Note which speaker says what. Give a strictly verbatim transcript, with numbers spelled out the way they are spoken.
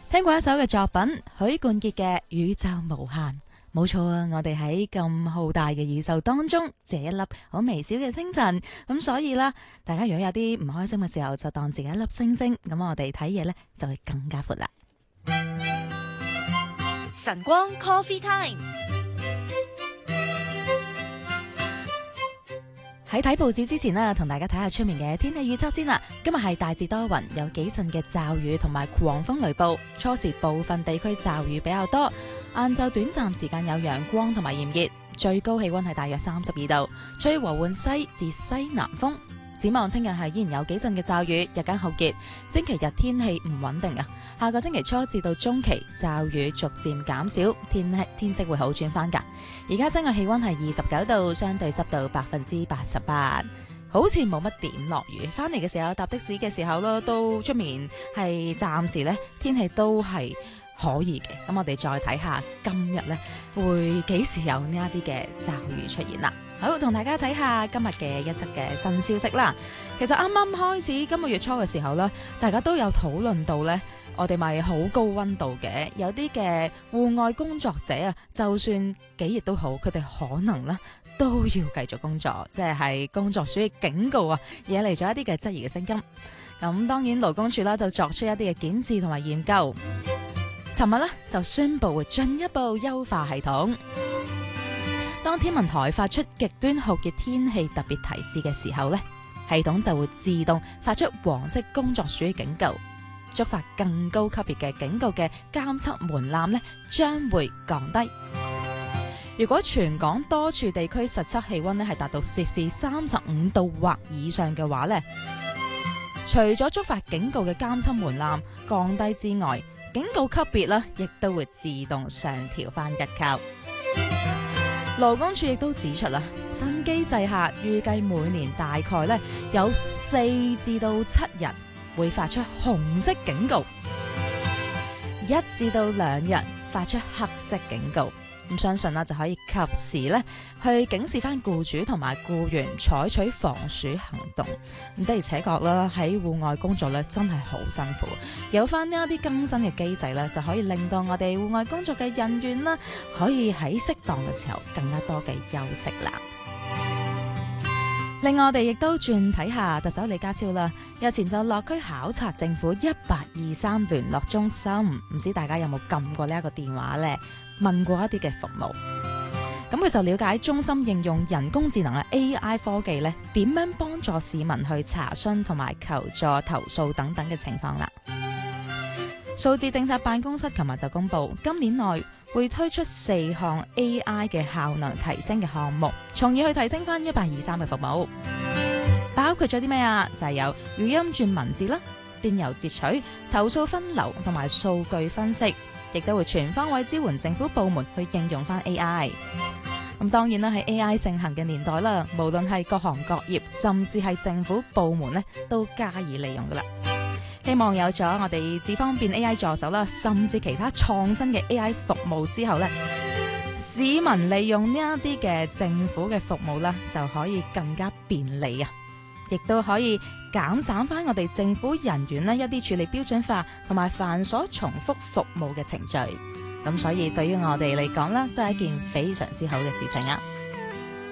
Speaker 1: 聽過一首嘅作品，許冠傑嘅《宇宙無限》。冇錯啊，我哋喺咁浩大嘅宇宙當中，這一粒好微小嘅星塵，咁所以啦，大家如果有啲唔開心嘅時候，就當自己一粒星星，咁我哋睇嘢呢就會更加闊啦。
Speaker 2: 晨光 Coffee Time。
Speaker 1: 喺睇報紙之前呢，同大家睇下出面嘅天氣預測先啦。今日係大致多雲，有幾陣嘅驟雨同埋狂風雷暴，初時部分地區驟雨比較多，晏晝短暫時間有陽光同埋炎熱，最高氣溫係大約三十二度，吹和緩西至西南風。展望聽日係依然有幾陣嘅驟雨，日間酷熱，星期日天氣唔穩定啊。下個星期初至到中期驟雨逐漸減少，天氣天色會好轉翻噶。而家室外氣溫係二十九度，相對濕度百分之八十八，好似冇乜點落雨。翻嚟嘅時候搭的士嘅時候咯，都出面係暫時咧天氣都係可以嘅。咁我哋再睇下今日咧會幾時有呢一啲嘅驟雨出現啦。好，同大家睇下今日嘅一則嘅新消息啦。其實啱啱開始今個月初嘅時候咧，大家都有討論到咧，我哋咪好高溫度嘅，有啲嘅戶外工作者啊，就算幾熱都好，佢哋可能咧都要繼續工作，即係工作暑熱警告啊，惹嚟咗一啲嘅質疑嘅聲音。咁當然勞工處啦就作出一啲嘅檢視同埋研究，尋日咧就宣布會進一步優化系統。當天文台發出極端酷熱天氣特別提示嘅時候呢，系統就會自動發出黃色工作暑熱警告，觸發更高級別嘅警告嘅監測門檻呢將會降低。如果全港多處地區實測氣溫呢係達到攝氏三十五度或以上嘅話呢，除咗觸發警告嘅監測門檻降低之外，警告級別呢亦都會自動上調翻一級。勞工處亦都指出啦，新機制下預計每年大概咧有四至到七日會發出紅色警告，一至到兩日發出黑色警告。咁相信啦就可以及時咧去警示翻僱主同埋僱員採取防暑行動。咁的而且確啦，喺戶外工作咧真係好辛苦，有翻呢一啲更新嘅機制咧，就可以令到我哋戶外工作嘅人員啦，可以喺適當嘅時候更加多嘅休息啦。另外我哋亦都轉睇下特首李家超啦，日前就落區考察政府一八二三聯絡中心，唔知大家有冇撳過呢一個電話呢？問過一啲嘅服務，咁佢就了解中心應用人工智能嘅 A I 科技咧，點樣幫助市民去查詢同埋求助、投訴等等嘅情況啦。數字政策辦公室琴日就公布，今年內會推出四項 A I 嘅效能提升嘅項目，從而去提升翻一八二三嘅服務。包括咗啲咩啊？就係、是、有語音轉文字啦、電郵截取、投訴分流同埋數據分析。亦都會全方位支援政府部門去應用翻 A I。咁當然啦，喺 A I 盛行嘅年代啦，無論係各行各業，甚至係政府部門咧，都加以利用噶啦。希望有咗我哋智方便 A I 助手啦，甚至其他創新嘅 A I 服務之後咧，市民利用呢一啲嘅政府嘅服務啦，就可以更加便利啊！亦都可以減省翻我哋政府人員呢一啲處理標準化同埋繁瑣重複服務嘅程序，咁所以對於我哋嚟講啦，都係一件非常之好嘅事情啊！